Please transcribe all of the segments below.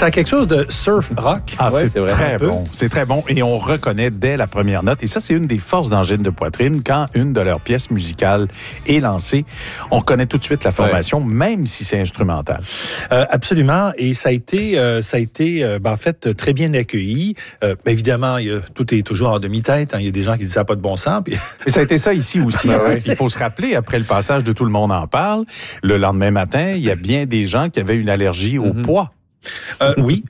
Ça a quelque chose de surf rock. Ah, Ouais, c'est très bon. C'est très bon et on reconnaît dès la première note. Et ça, c'est une des forces d'Angine de Poitrine. Quand une de leurs pièces musicales est lancée, on reconnaît tout de suite la formation, même si c'est instrumental. Absolument. Et ça a été en fait, très bien accueilli. Évidemment, tout est toujours en demi-teinte. Hein. Il y a des gens qui disent ça n'a pas de bon sens. Puis... Et ça a été ça ici aussi. Il faut se rappeler, après le passage de Tout le monde en parle, le lendemain matin, il y a bien des gens qui avaient une allergie au poids. Oui,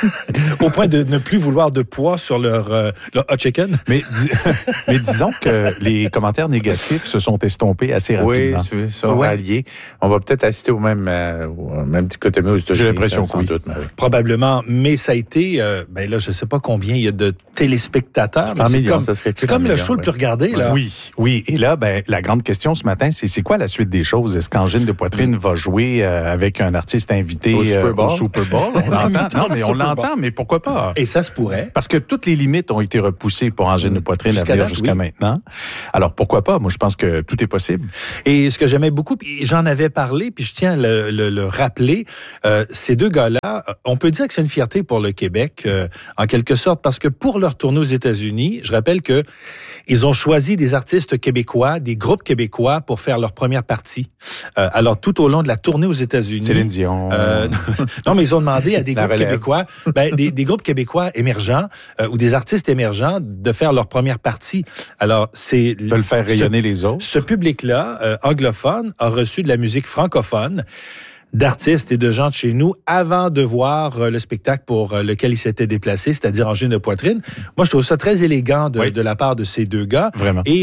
au point de ne plus vouloir de poids sur leur hot chicken. Mais disons que les commentaires négatifs se sont estompés assez rapidement. Oui, ils sont ralliés. On va peut-être assister au même dichotomie aux États-Unis. J'ai l'impression que oui. Probablement, mais ça a été, là, je sais pas combien il y a de téléspectateurs. C'est comme le show le plus regardé, là. Oui. Et là, la grande question ce matin, c'est quoi la suite des choses? Est-ce qu'Angine de Poitrine va jouer avec un artiste invité au Super Bowl? On l'entend, mais pourquoi pas? Et ça se pourrait. Parce que toutes les limites ont été repoussées pour Angine de Poitrine à venir jusqu'à maintenant. Alors, pourquoi pas? Moi, je pense que tout est possible. Et ce que j'aimais beaucoup, puis j'en avais parlé, puis je tiens à le rappeler, ces deux gars-là, on peut dire que c'est une fierté pour le Québec, en quelque sorte, parce que pour leur tournée aux États-Unis, je rappelle que ils ont choisi des artistes québécois, des groupes québécois pour faire leur première partie. Alors, tout au long de la tournée aux États-Unis... Céline Dion... non, mais ils ont demandé à des groupes québécois, des groupes québécois émergents ou des artistes émergents de faire leur première partie. Alors, c'est... De le faire rayonner les autres. Ce public-là, anglophone, a reçu de la musique francophone d'artistes et de gens de chez nous avant de voir le spectacle pour lequel ils s'étaient déplacés, c'est-à-dire Angine de Poitrine. Moi, je trouve ça très élégant de la part de ces deux gars. Vraiment. Et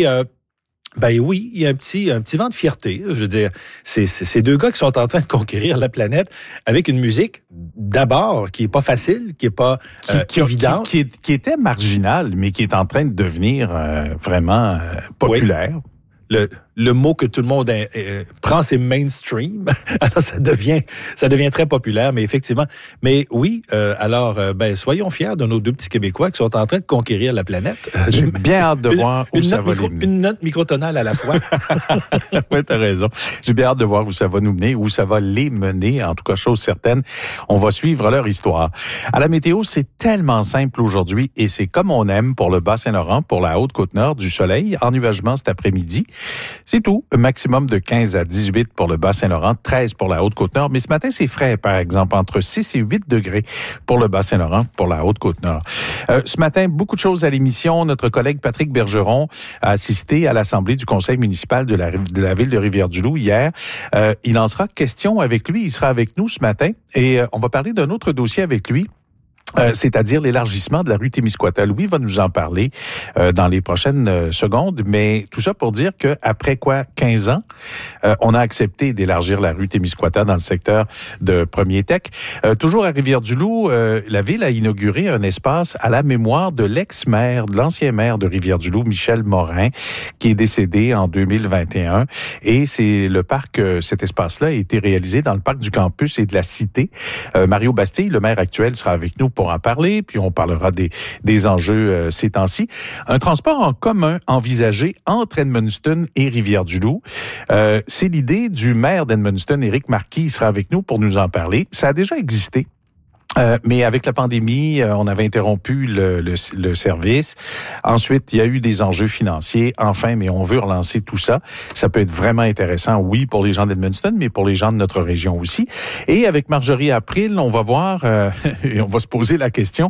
oui, il y a un petit vent de fierté. Je veux dire, c'est ces deux gars qui sont en train de conquérir la planète avec une musique, d'abord, qui est pas facile, qui est pas évidente. Qui était marginale, mais qui est en train de devenir vraiment populaire. Oui. Le mot que tout le monde prend, c'est mainstream. Alors, ça devient très populaire, mais effectivement. Mais oui, soyons fiers de nos deux petits Québécois qui sont en train de conquérir la planète. J'ai bien hâte de voir où ça va les mener. Une note microtonale à la fois. Oui, t'as raison. J'ai bien hâte de voir où ça va nous mener, où ça va les mener. En tout cas, chose certaine, on va suivre leur histoire. À la météo, c'est tellement simple aujourd'hui et c'est comme on aime pour le Bas-Saint-Laurent, pour la Haute-Côte-Nord, du soleil, ennuagement cet après-midi. C'est tout. Un maximum de 15 à 18 pour le Bas-Saint-Laurent, 13 pour la Haute-Côte-Nord. Mais ce matin, c'est frais, par exemple, entre 6 et 8 degrés pour le Bas-Saint-Laurent, pour la Haute-Côte-Nord. Ce matin, beaucoup de choses à l'émission. Notre collègue Patrick Bergeron a assisté à l'Assemblée du Conseil municipal de la ville de Rivière-du-Loup hier. Il en sera question avec lui. Il sera avec nous ce matin et on va parler d'un autre dossier avec lui. C'est-à-dire l'élargissement de la rue Témiscouata. Louis va nous en parler dans les prochaines secondes, mais tout ça pour dire que après 15 ans, on a accepté d'élargir la rue Témiscouata dans le secteur de Premier Tech. Toujours à Rivière-du-Loup, la ville a inauguré un espace à la mémoire de l'ex-maire, de l'ancien maire de Rivière-du-Loup, Michel Morin, qui est décédé en 2021. Et c'est le parc, cet espace-là a été réalisé dans le parc du campus et de la Cité. Mario Bastille, le maire actuel, sera avec nous pour en parler, puis on parlera des enjeux ces temps-ci. Un transport en commun envisagé entre Edmundston et Rivière-du-Loup. C'est l'idée du maire d'Edmundston, Éric Marquis, il sera avec nous pour nous en parler. Ça a déjà existé. Mais avec la pandémie, on avait interrompu le service. Ensuite, il y a eu des enjeux financiers. Enfin, mais on veut relancer tout ça. Ça peut être vraiment intéressant, oui, pour les gens d'Edmundston, mais pour les gens de notre région aussi. Et avec Marjorie April, on va voir, et on va se poser la question,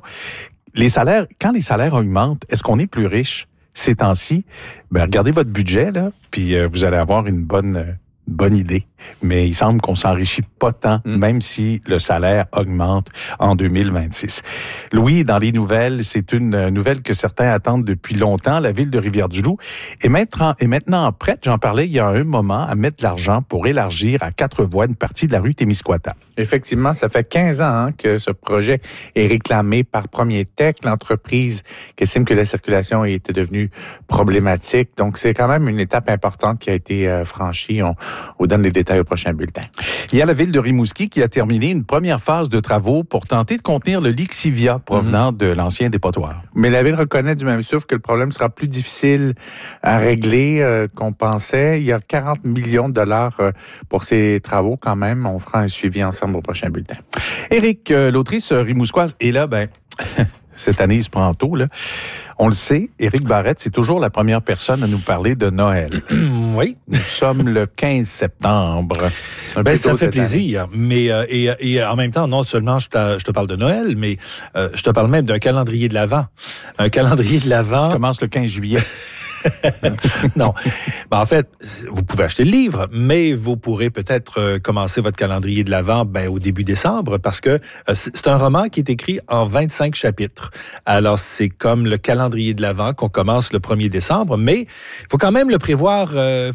quand les salaires augmentent, est-ce qu'on est plus riche ces temps-ci? Regardez votre budget, là, puis vous allez avoir une bonne idée. Mais il semble qu'on s'enrichit pas tant, même si le salaire augmente en 2026. Louis, dans les nouvelles, c'est une nouvelle que certains attendent depuis longtemps. La ville de Rivière-du-Loup est maintenant prête, j'en parlais il y a un moment, à mettre de l'argent pour élargir à 4 voies une partie de la rue Témiscouata. Effectivement, ça fait 15 ans que ce projet est réclamé par Premier Tech, l'entreprise qui estime que la circulation était devenue problématique. Donc, c'est quand même une étape importante qui a été franchie. On vous donne les détails détails au prochain bulletin. Il y a la ville de Rimouski qui a terminé une première phase de travaux pour tenter de contenir le lixivia provenant de l'ancien dépotoir. Mais la ville reconnaît du même souffle que le problème sera plus difficile à régler qu'on pensait. Il y a 40 millions de dollars pour ces travaux quand même. On fera un suivi ensemble au prochain bulletin. Éric, l'autrice rimouskoise, est là, cette année, il se prend tôt, là. On le sait, Éric Barrette, c'est toujours la première personne à nous parler de Noël. Oui. Nous sommes le 15 septembre. Ça me fait plaisir. Mais et en même temps, non seulement je te parle de Noël, mais je te parle même d'un calendrier de l'Avent. Un calendrier de l'Avent. Qui commence le 15 juillet. Non. En fait, vous pouvez acheter le livre, mais vous pourrez peut-être commencer votre calendrier de l'Avent au début décembre, parce que c'est un roman qui est écrit en 25 chapitres. Alors, c'est comme le calendrier de l'Avent qu'on commence le 1er décembre, mais il faut quand même le prévoir,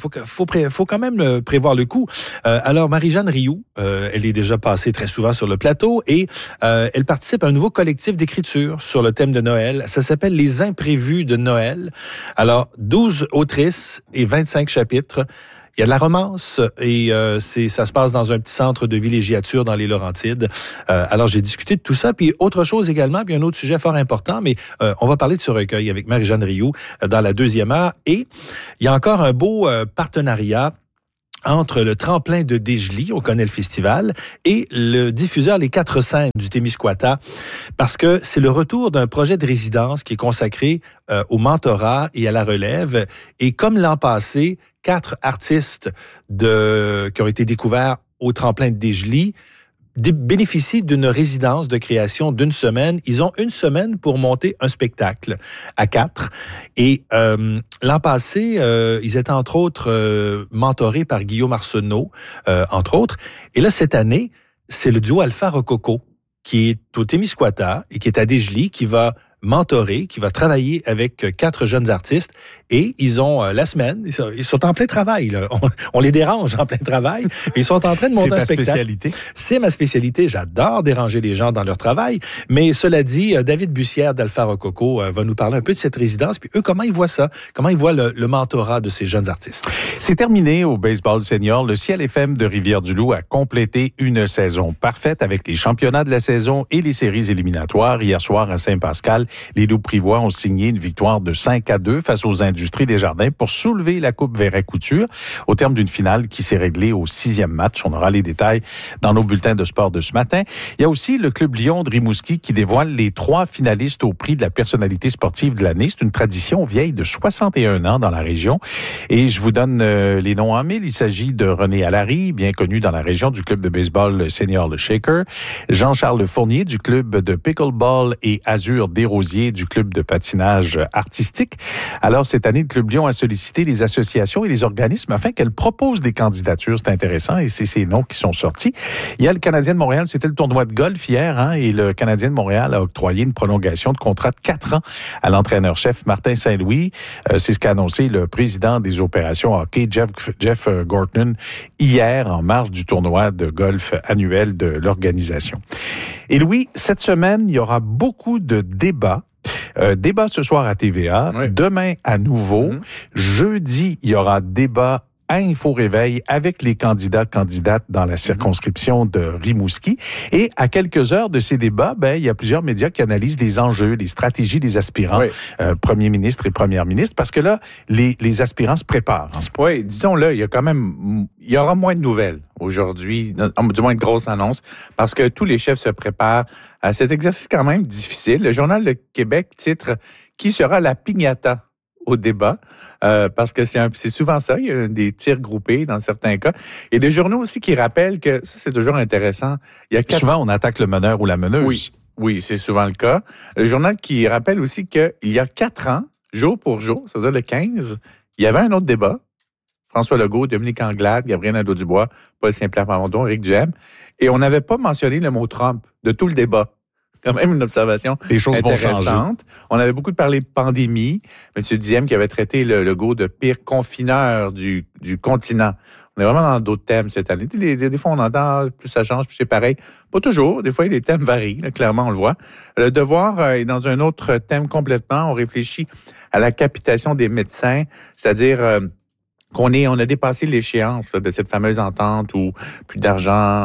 faut quand même prévoir le coup. Alors, Marie-Jeanne Rioux, elle est déjà passée très souvent sur le plateau et elle participe à un nouveau collectif d'écriture sur le thème de Noël. Ça s'appelle Les Imprévus de Noël. Alors, 12 autrices et 25 chapitres. Il y a de la romance et ça se passe dans un petit centre de villégiature dans les Laurentides. Alors, j'ai discuté de tout ça. Puis, autre chose également, puis un autre sujet fort important, mais on va parler de ce recueil avec Marie-Jeanne Rioux dans la deuxième heure. Et il y a encore un beau partenariat entre le tremplin de Desjely, on connaît le festival, et le diffuseur Les Quatre Scènes du Témiscouata, parce que c'est le retour d'un projet de résidence qui est consacré au mentorat et à la relève. Et comme l'an passé, 4 artistes qui ont été découverts au tremplin de Desjely bénéficient d'une résidence de création d'1 semaine. Ils ont 1 semaine pour monter un spectacle à 4. Et l'an passé, ils étaient entre autres mentorés par Guillaume Arsenault, entre autres. Et là, cette année, c'est le duo Alpha Rococo qui est au Témiscouata et qui est à Desjely, qui va mentorer, qui va travailler avec 4 jeunes artistes. Et ils ont la semaine, ils sont en plein travail. Là. On les dérange en plein travail. Ils sont en train de monter un spectacle. C'est ta spécialité? C'est ma spécialité. J'adore déranger les gens dans leur travail. Mais cela dit, David Bussière d'Alpha Rococo va nous parler un peu de cette résidence. Puis eux, comment ils voient ça? Comment ils voient le mentorat de ces jeunes artistes? C'est terminé au baseball senior. Le Ciel FM de Rivière-du-Loup a complété une saison parfaite avec les championnats de la saison et les séries éliminatoires. Hier soir à Saint-Pascal, les Loups-Privois ont signé une victoire de 5-2 face aux Industries des Jardins pour soulever la Coupe Verret-Couture au terme d'une finale qui s'est réglée au 6e match. On aura les détails dans nos bulletins de sport de ce matin. Il y a aussi le Club Lion de Rimouski qui dévoile les 3 finalistes au prix de la personnalité sportive de l'année. C'est une tradition vieille de 61 ans dans la région. Et je vous donne les noms en mille. Il s'agit de René Allary, bien connu dans la région du club de baseball senior Le Shaker, Jean-Charles Fournier du club de pickleball et Azur Desrosiers du club de patinage artistique. Alors, cette année, le Club Lion a sollicité les associations et les organismes afin qu'elles proposent des candidatures. C'est intéressant et c'est ces noms qui sont sortis. Il y a le Canadien de Montréal, c'était le tournoi de golf hier, et le Canadien de Montréal a octroyé une prolongation de contrat de 4 ans à l'entraîneur-chef Martin Saint-Louis. C'est ce qu'a annoncé le président des opérations hockey, Jeff Gorton, hier en marge du tournoi de golf annuel de l'organisation. Et Louis, cette semaine, il y aura beaucoup de débats. Débat ce soir à TVA, oui. Demain à nouveau. Jeudi, il y aura débat à Info Réveil avec les candidates dans la circonscription de Rimouski. Et à quelques heures de ces débats, il y a plusieurs médias qui analysent les enjeux, les stratégies des aspirants, premier ministre et première ministre, parce que là, les aspirants se préparent. Oui, disons-le, il y aura moins de nouvelles aujourd'hui, du moins de grosses annonces, parce que tous les chefs se préparent à cet exercice quand même difficile. Le Journal de Québec titre « Qui sera la piñata ?» au débat, parce que c'est souvent ça, il y a des tirs groupés dans certains cas. Et des journaux aussi qui rappellent que, ça c'est toujours intéressant, souvent on attaque le meneur ou la meneuse. Oui, c'est souvent le cas. Le journal qui rappelle aussi qu'il y a 4 ans, jour pour jour, ça veut dire le 15, il y avait un autre débat. François Legault, Dominique Anglade, Gabriel Nadeau-Dubois, Paul Saint-Pierre Plamondon, Éric Duhem. Et on n'avait pas mentionné le mot Trump de tout le débat. Quand même une observation les choses intéressante. Vont changer. On avait beaucoup parlé de pandémie. M. Duhem qui avait traité le Legault de pire confineur du continent. On est vraiment dans d'autres thèmes cette année. Des fois, on entend plus ça change, plus c'est pareil. Pas toujours. Des fois, les thèmes varient. Là, clairement, on le voit. Le Devoir est dans un autre thème complètement. On réfléchit à la capitation des médecins, c'est-à-dire on a dépassé l'échéance là, de cette fameuse entente où plus d'argent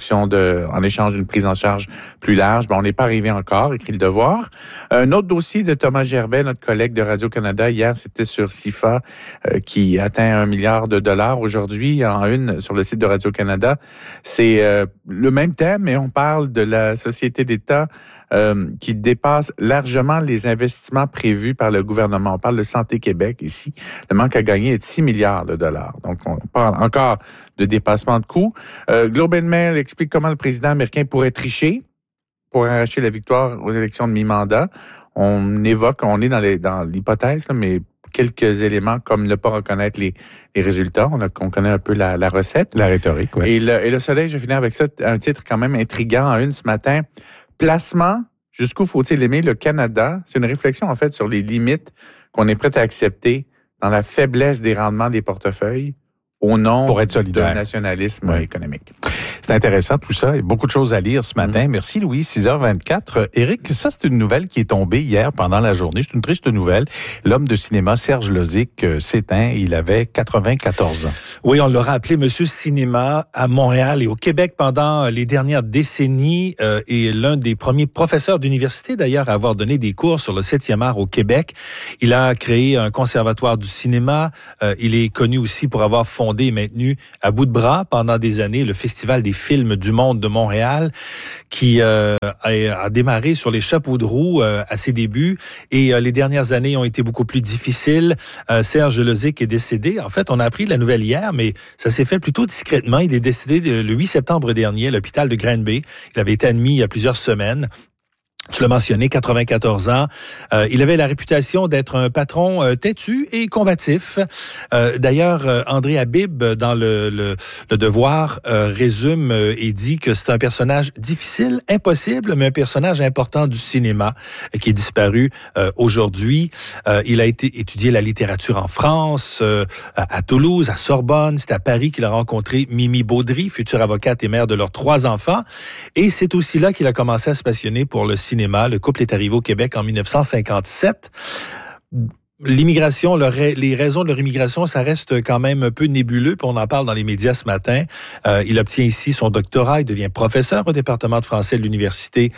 en échange d'une prise en charge plus large. On n'est pas arrivé encore, écrit Le Devoir. Un autre dossier de Thomas Gerbet, notre collègue de Radio-Canada, hier, c'était sur CIFA, qui atteint $1 milliard. Aujourd'hui, en une, sur le site de Radio-Canada, c'est le même thème, mais on parle de la société d'État qui dépasse largement les investissements prévus par le gouvernement. On parle de Santé Québec ici. Le manque à gagner est de $6 milliards. Donc, on parle encore de dépassement de coûts. Globe and Mail explique comment le président américain pourrait tricher pour arracher la victoire aux élections de mi-mandat. On est dans l'hypothèse, là, mais quelques éléments comme ne pas reconnaître les résultats. On connaît un peu la recette. La rhétorique, oui. Et le Soleil, je vais finir avec ça, un titre quand même intriguant en une ce matin. Placement, jusqu'où faut-il aimer le Canada? C'est une réflexion, en fait, sur les limites qu'on est prêt à accepter dans la faiblesse des rendements des portefeuilles au nom pour être solidaire. Du nationalisme économique. C'est intéressant tout ça. Il y a beaucoup de choses à lire ce matin. Merci Louis, 6h24. Éric, ça c'est une nouvelle qui est tombée hier pendant la journée. C'est une triste nouvelle. L'homme de cinéma Serge Lozic s'éteint. Il avait 94 ans. Oui, on l'aura appelé Monsieur Cinéma à Montréal et au Québec pendant les dernières décennies et l'un des premiers professeurs d'université d'ailleurs à avoir donné des cours sur le 7e art au Québec. Il a créé un conservatoire du cinéma. Il est connu aussi pour avoir fondé et maintenu à bout de bras pendant des années le Festival des films du monde de Montréal qui a démarré sur les chapeaux de roue à ses débuts et les dernières années ont été beaucoup plus difficiles. Serge Lozic est décédé. En fait, on a appris la nouvelle hier, mais ça s'est fait plutôt discrètement. Il est décédé le 8 septembre dernier à l'hôpital de Granby. Il avait été admis il y a plusieurs semaines. Tu l'as mentionné, 94 ans. Il avait la réputation d'être un patron têtu et combatif. D'ailleurs, André Habib, dans le Devoir, résume et dit que c'est un personnage difficile, impossible, mais un personnage important du cinéma qui est disparu aujourd'hui. Il a étudié la littérature en France, à Toulouse, à Sorbonne. C'est à Paris qu'il a rencontré Mimi Baudry, future avocate et mère de leurs 3 enfants. Et c'est aussi là qu'il a commencé à se passionner pour le cinéma. Le couple est arrivé au Québec en 1957. L'immigration, les raisons de leur immigration, ça reste quand même un peu nébuleux, puis on en parle dans les médias ce matin. Il obtient ici son doctorat, il devient professeur au département de français de l'université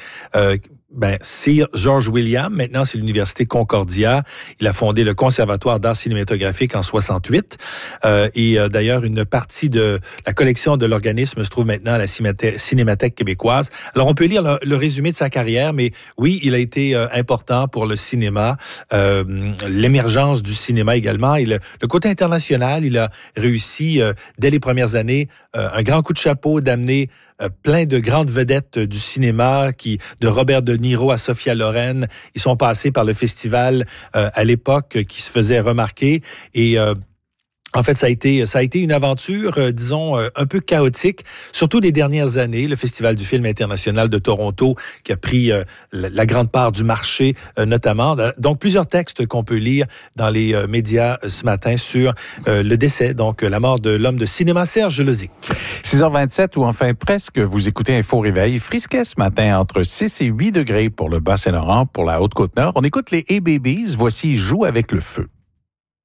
Sir George William. Maintenant, c'est l'université Concordia. Il a fondé le Conservatoire d'art cinématographique en 68. D'ailleurs, une partie de la collection de l'organisme se trouve maintenant à la Cinémathèque québécoise. Alors, on peut lire le résumé de sa carrière, mais oui, il a été important pour le cinéma, l'émergence du cinéma également. Et le côté international, il a réussi, dès les premières années, un grand coup de chapeau d'amener plein de grandes vedettes du cinéma, de Robert De Niro à Sophia Loren, ils sont passés par le festival à l'époque qui se faisait remarquer et en fait, ça a été une aventure, disons, un peu chaotique, surtout les dernières années. Le Festival du film international de Toronto qui a pris la grande part du marché, notamment. Donc, plusieurs textes qu'on peut lire dans les médias ce matin sur le décès, donc la mort de l'homme de cinéma Serge Lozic. 6h27 ou enfin presque, vous écoutez Info Réveil. Frisquet ce matin entre 6 et 8 degrés pour le Bas-Saint-Laurent, pour la Haute-Côte-Nord. On écoute les A-Babies. Voici Joue avec le feu.